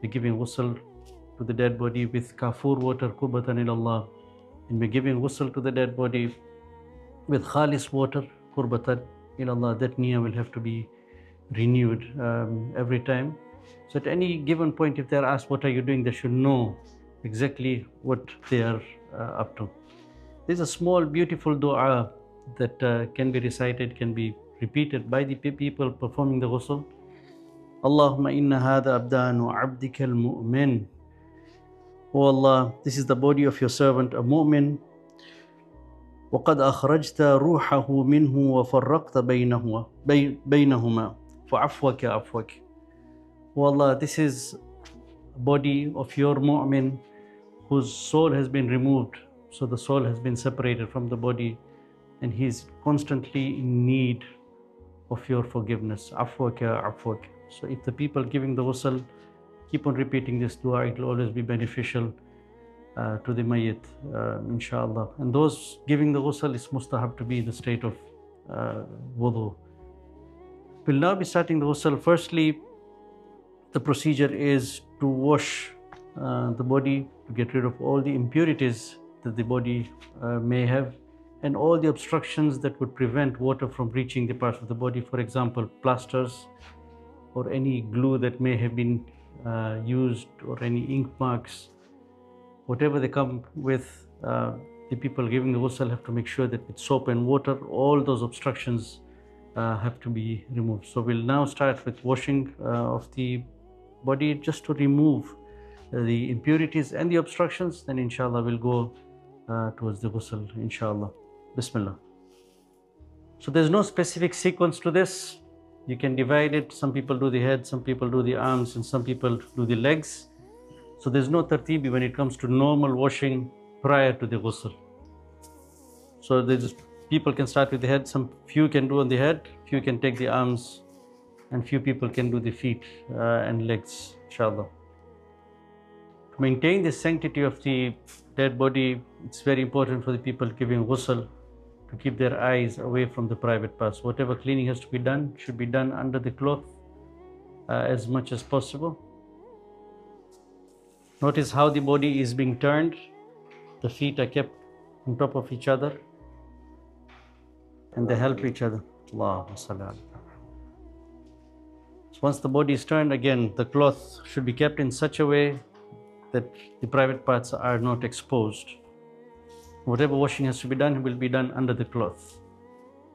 we're giving ghusl to the dead body with kafur water, qurbatan ilallah. And we're giving ghusl to the dead body with khalis water, qurbatan ilallah. That niyyah will have to be renewed every time. So at any given point, if they're asked, what are you doing? They should know exactly what they are up to. There's a small, beautiful dua that can be recited, can be repeated by the people performing the ghusl. Allahumma inna hadha abdanu abdika al-mu'min. Oh Allah, this is the body of your servant, a mu'min. وقد أخرجت روحه منه وفرقت بينهما فعفوك عفوك. Oh Allah, this is a body of your mu'min whose soul has been removed. So the soul has been separated from the body and he's constantly in need of your forgiveness. Afwaka, afwak. So if the people giving the ghusl keep on repeating this dua, it will always be beneficial to the mayyit, inshallah. And those giving the ghusl, is mustahab to be in the state of wudu. We'll now be starting the ghusl. Firstly, the procedure is to wash the body, to get rid of all the impurities that the body may have, and all the obstructions that would prevent water from reaching the parts of the body. For example, plasters or any glue that may have been used, or any ink marks, whatever they come with. The people giving the ghusl have to make sure that with soap and water, all those obstructions have to be removed. So we'll now start with washing of the body, just to remove the impurities and the obstructions. Then inshallah we'll go towards the ghusl, inshallah. Bismillah. So there's no specific sequence to this. You can divide it. Some people do the head, some people do the arms, and some people do the legs. So there's no tartibi when it comes to normal washing prior to the ghusl. So people can start with the head. Few can do on the head, few can take the arms, and few people can do the feet and legs, inshallah. To maintain the sanctity of the dead body, it's very important for the people giving ghusl to keep their eyes away from the private parts. Whatever cleaning has to be done should be done under the cloth as much as possible. Notice how the body is being turned. The feet are kept on top of each other and they help each other. Allahumma salli ala. So once the body is turned, again, the cloth should be kept in such a way that the private parts are not exposed. Whatever washing has to be done will be done under the cloth.